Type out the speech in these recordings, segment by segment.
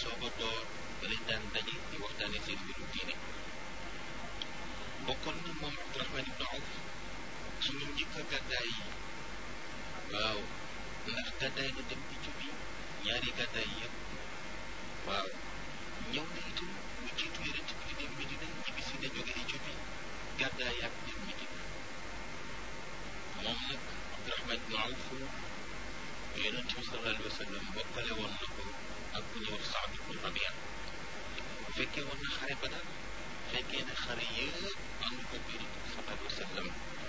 soog a door ba lañ daan daje di waxtaane seen mbiru diine bokkoon na moom Abdurahman ibn Awf ci ñu njëkk a gàddaay yi waaw ndax gàddaay na dem Éthiopie ñaari gàddaay yëpp waaw ñëw na itam lu jiitu yonent bi di dem Medina ñibbisi na jóge Éthiopie gàddaay ak dem Medina moom nag Abdurahman ibn Awf yonent bi sallallahu alayhi wa sallam bokkale woon na ko ak ku ñëw Saad ibn Rabia fekkee woon na xare Badar fekkee na xare yëpp ànd ko yonent bi sallallahu alayhi wa sallam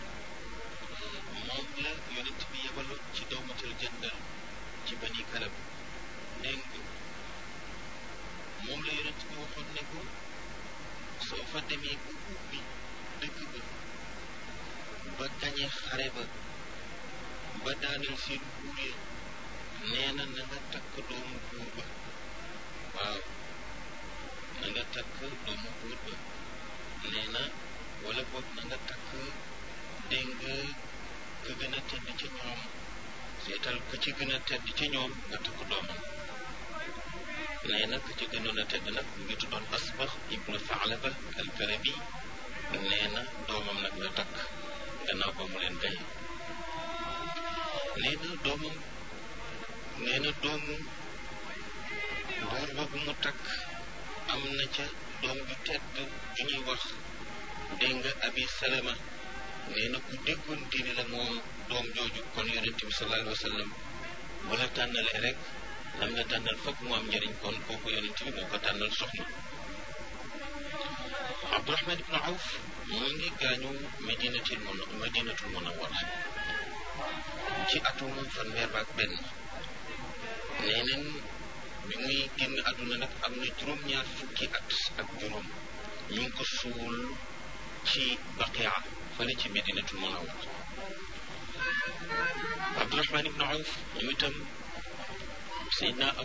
moom la yonent bi yebaloon ci dawmatal jëndal ci Bani Kalab dégg nga moom la yonent bi waxoon ne ko soo fa demee bu ubbi dëkk ba gañe xare ba daaneel seen buur ya nee na na nga takk doomu buur ba waaw na nga takk doomu buur ba nee na wala boog na nga takk dégg nga ka gën a tedd ca ñoom seetal ka ci gën a tedd ca ñoom nga takk doomam nee na ka ci gënoon a tedd nag mu ngi tuddoon Asbax ibnu Faalaba al-Kalabi nee na doomam nag la takk gannaaw ba mu leen gaye nee na doomu buur boobu mu takk am na ca doom ju tedd ju ñuy wax dégg nga Abi Salama nee na ku déggoon diine la moom doom jooju kon yonent bi sallallahu alayhi wa sallam bu la tànnalee rek lam la tànnal fokk mu am njëriñ kon kooku yonent bi moo ko tànnal soxna Abdurahman ibn Awf mu ngi gaañu Madinatul Munawwara ci atum fanweer ba ak benn nee neen bi muy génn àdduna nag am na juróom-ñaar fukki at ak juróom ñu ngi ko suul ci Baqia fële ci Madinatul Munawwara Abdurahman ibn Awf ñu itam Seydina